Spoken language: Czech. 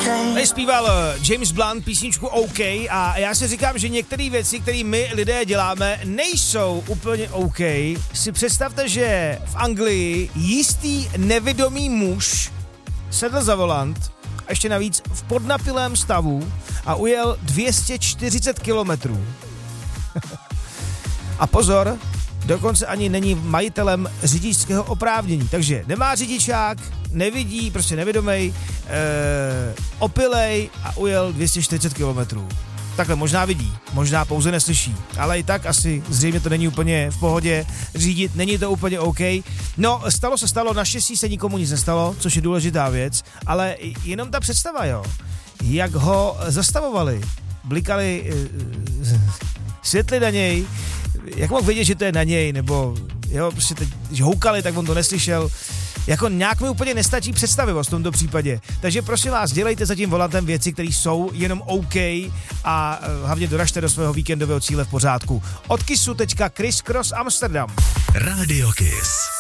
Tady zpíval James Blunt písničku OK a já si říkám, že některé věci, které my lidé děláme, nejsou úplně OK. Si představte, že v Anglii jistý nevědomý muž sedl za volant a ještě navíc v podnapilém stavu a ujel 240 kilometrů. A pozor, dokonce ani není majitelem řidičského oprávnění, takže nemá řidičák, nevidí, prostě nevědomej, opilej a ujel 240 kilometrů. Takhle možná vidí, možná pouze neslyší, ale i tak asi zřejmě to není úplně v pohodě řídit, není to úplně OK. No, stalo, naštěstí se nikomu nic nestalo, což je důležitá věc, ale jenom ta představa, jo, jak ho zastavovali, blikali světly na něj, jak mohl vědět, že to je na něj, nebo jo, prostě teď, když houkali, tak on to neslyšel. Jako nějak mi úplně nestačí představivost v tomto případě. Takže prosím vás, dělejte za tím volantem věci, které jsou jenom OK a hlavně doražte do svého víkendového cíle v pořádku. Od Kissu.Criss Cross Amsterdam. Radio Kiss.